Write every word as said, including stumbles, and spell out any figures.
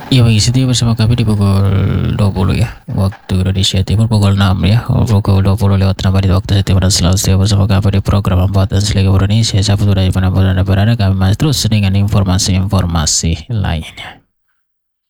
Iya pagi setia bersama kami di pukul dua puluh ya waktu Indonesia Timur, pukul enam ya pukul dua puluh lewat enam menit waktu setia dan selalu setia bersama kami di program empat dan Liga Indonesia. Sabtu dari mana pun anda berada, kami masih terus dengan informasi-informasi lainnya.